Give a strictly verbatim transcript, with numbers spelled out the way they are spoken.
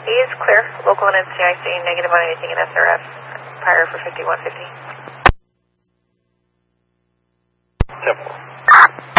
He is clear. Local and N C I C, negative on anything in S R F. Prior for fifty-one fifty. Temple.